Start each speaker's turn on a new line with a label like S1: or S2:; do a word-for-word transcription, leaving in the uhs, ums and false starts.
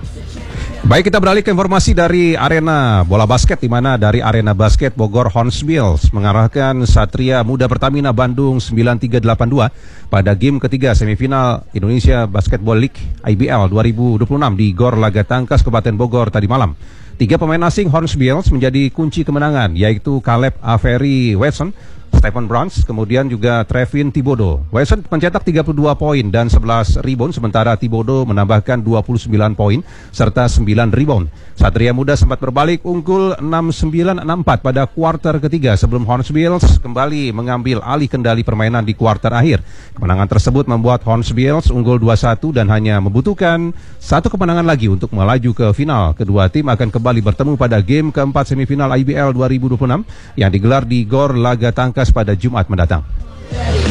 S1: Baik, kita beralih ke informasi dari arena bola basket, di mana dari arena basket Bogor Hornbills mengarahkan Satria Muda Pertamina Bandung sembilan tiga delapan dua pada game ketiga semifinal Indonesia Basketball League I B L dua ribu dua puluh enam di Gor Laga Tangkas Kabupaten Bogor tadi malam. Tiga pemain asing Hornbills menjadi kunci kemenangan, yaitu Caleb Avery Wesson, Stephen Browns, kemudian juga Trevin Thibodeau. Wesson mencetak tiga puluh dua poin dan sebelas rebound, sementara Thibodeau menambahkan dua puluh sembilan poin serta sembilan rebound. Satria Muda sempat berbalik unggul enam sembilan enam empat pada kuarter ketiga sebelum Hornbills kembali mengambil alih kendali permainan di kuarter akhir. Kemenangan tersebut membuat Hornbills unggul dua satu dan hanya membutuhkan satu kemenangan lagi untuk melaju ke final. Kedua tim akan kembali bertemu pada game keempat semifinal I B L dua ribu dua puluh enam yang digelar di Gor Laga Tangkas pada Jumat mendatang.